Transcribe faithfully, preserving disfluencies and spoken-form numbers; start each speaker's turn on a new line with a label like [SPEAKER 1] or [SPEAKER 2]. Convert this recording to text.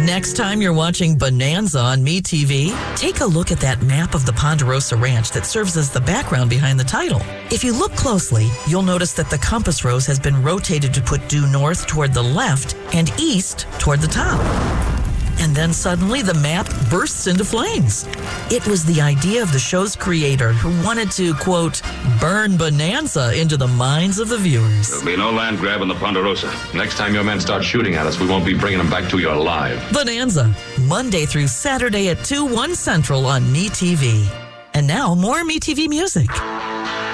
[SPEAKER 1] Next time you're watching Bonanza on MeTV, take a look at that map of the Ponderosa Ranch that serves as the background behind the title. If you look closely, you'll notice that the compass rose has been rotated to put due north toward the left and east toward the top. And then suddenly the map bursts into flames. It was the idea of the show's creator who wanted to, quote, burn Bonanza into the minds of the viewers.
[SPEAKER 2] There'll be no land grab on the Ponderosa. Next time your men start shooting at us, we won't be bringing them back to you alive.
[SPEAKER 1] Bonanza, Monday through Saturday at two, one Central on MeTV. And now, more MeTV music.